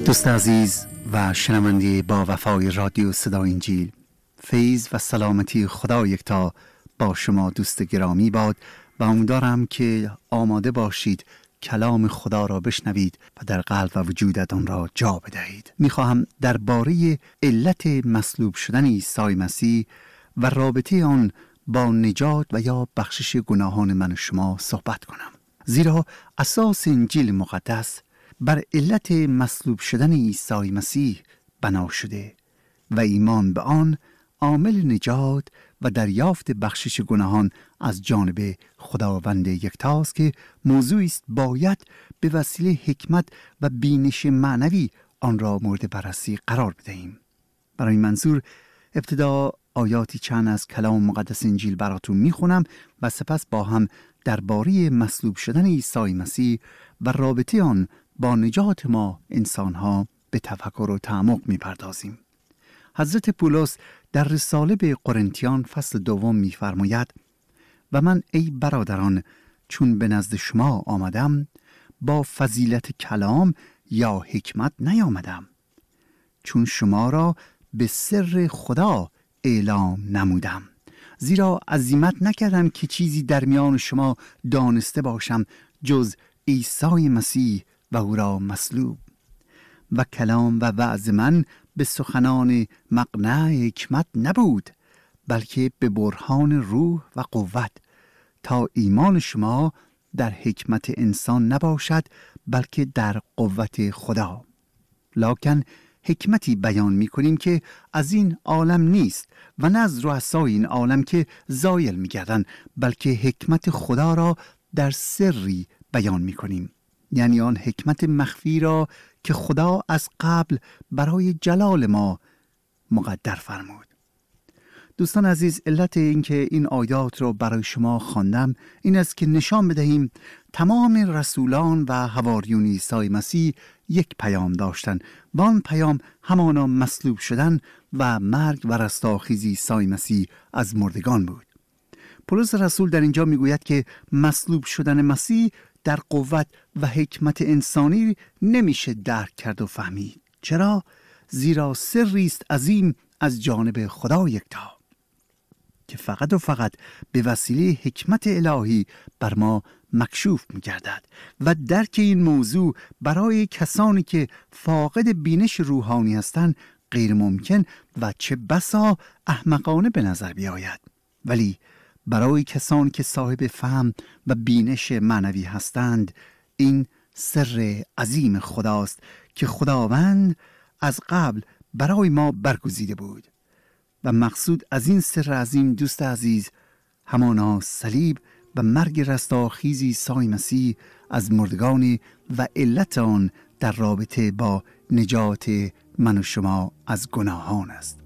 دوست عزیز و شنونده با وفای رادیو صدای انجیل، فیض و سلامتی خدا یکتا با شما دوست گرامی باد و امیدوارم که آماده باشید کلام خدا را بشنوید و در قلب و وجودت آن را جا بدهید. میخواهم درباره علت مصلوب شدن عیسی مسیح و رابطه آن با نجات و یا بخشش گناهان من و شما صحبت کنم، زیرا اساس انجیل مقدس بر علت مصلوب شدن عیسی مسیح بنا شده و ایمان به آن عامل نجات و دریافت بخشش گناهان از جانب خداوند یکتاست که موضوعی است باید به وسیله حکمت و بینش معنوی آن را مورد بررسی قرار بدهیم. برای این منظور ابتدا آیاتی چند از کلام مقدس انجیل براتون میخونم و سپس با هم درباره مصلوب شدن عیسی مسیح و رابطه آن با نجات ما انسانها به تفکر و تعمق میپردازیم. حضرت پولس در رساله به قرنتیان فصل 2 میفرماید: و من ای برادران چون به نزد شما آمدم با فضیلت کلام یا حکمت نیامدم، چون شما را به سر خدا اعلام نمودم، زیرا عزیمت نکردم که چیزی در میان شما دانسته باشم جز عیسی مسیح و او را مصلوب. و کلام و وعظ من به سخنان مقنع حکمت نبود، بلکه به برهان روح و قوت، تا ایمان شما در حکمت انسان نباشد بلکه در قوت خدا. لکن حکمتی بیان می کنیم که از این عالم نیست و نه از رؤسای این عالم که زایل می گردن، بلکه حکمت خدا را در سری بیان می کنیم، یعنی آن حکمت مخفی را که خدا از قبل برای جلال ما مقدر فرمود. دوستان عزیز، علت این که این آیات را برای شما خواندم این است که نشان بدهیم تمام رسولان و حواریون عیسی مسیح یک پیام داشتند و آن پیام همانا مصلوب شدن و مرگ و رستاخیز عیسی مسیح از مردگان بود. پولس رسول در اینجا میگوید که مصلوب شدن مسیح در قوت و حکمت انسانی نمیشه درک کرد و فهمید. چرا؟ زیرا سری است عظیم از جانب خدا یکتا که فقط و فقط به وسیله حکمت الهی بر ما مکشوف می‌گردد و درک این موضوع برای کسانی که فاقد بینش روحانی هستند غیر ممکن و چه بسا احمقانه به نظر بیاید، ولی برای کسانی که صاحب فهم و بینش معنوی هستند این سر عظیم خداست که خداوند از قبل برای ما برگزیده بود و مقصود از این سر عظیم دوست عزیز همانا صلیب و مرگ رستاخیز عیسی مسیح از مردگان و علت آن در رابطه با نجات من و شما از گناهان است.